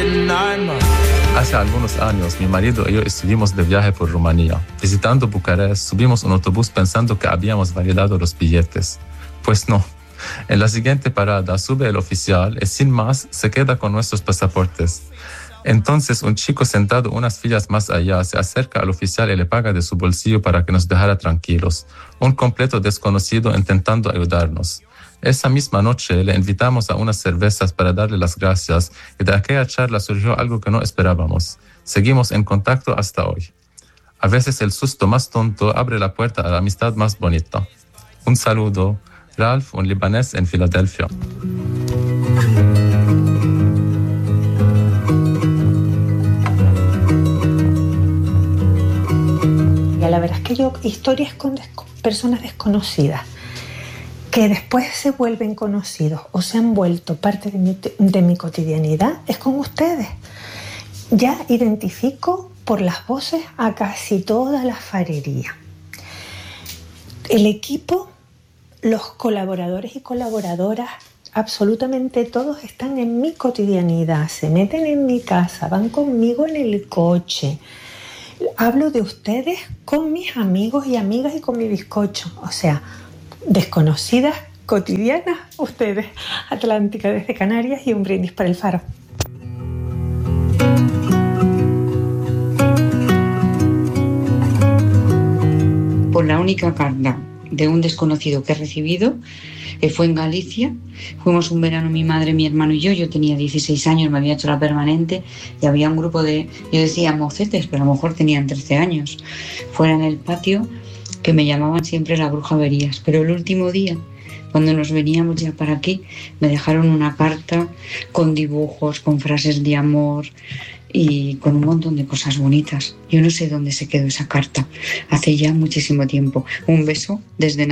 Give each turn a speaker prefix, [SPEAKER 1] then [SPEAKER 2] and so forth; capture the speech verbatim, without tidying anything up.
[SPEAKER 1] Hace algunos años, mi marido y yo estuvimos de viaje por Rumanía. Visitando Bucarest, subimos un autobús pensando que habíamos validado los billetes. Pues no. En la siguiente parada sube el oficial y sin más se queda con nuestros pasaportes. Entonces un chico sentado unas filas más allá se acerca al oficial y le paga de su bolsillo para que nos dejara tranquilos. Un completo desconocido intentando ayudarnos. Esa misma noche le invitamos a unas cervezas para darle las gracias y de aquella charla surgió algo que no esperábamos. Seguimos en contacto hasta hoy. A veces el susto más tonto abre la puerta a la amistad más bonita. Un saludo. Ralph, un libanés en Filadelfia.
[SPEAKER 2] La verdad es que yo, historias con des- personas desconocidas que después se vuelven conocidos o se han vuelto parte de mi, de mi cotidianidad, es con ustedes. Ya identifico por las voces a casi toda la farería. El equipo, los colaboradores y colaboradoras, absolutamente todos están en mi cotidianidad, se meten en mi casa, van conmigo en el coche. Hablo de ustedes con mis amigos y amigas y con mi bizcocho. O sea, desconocidas, cotidianas, ustedes. Atlántica desde Canarias y un brindis para el Faro.
[SPEAKER 3] Por la única carta de un desconocido que he recibido eh, fue en Galicia. Fuimos un verano mi madre, mi hermano y yo. Yo tenía dieciséis años, me había hecho la permanente y había un grupo de, yo decía mocetes, pero a lo mejor tenían trece años, fuera en el patio, que me llamaban siempre la bruja Verías. Pero el último día, cuando nos veníamos ya para aquí, me dejaron una carta con dibujos, con frases de amor y con un montón de cosas bonitas. Yo no sé dónde se quedó esa carta. Hace ya muchísimo tiempo. Un beso desde